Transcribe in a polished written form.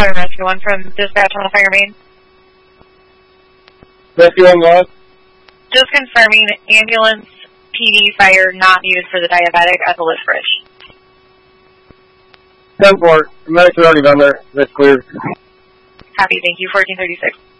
Fire Rescue 1 from dispatch on the fire main. Rescue 1 lost. Just confirming ambulance PD fire not needed for the diabetic at the lift bridge. 10-4. Medics are already down there. That's clear. Copy, thank you. 1436.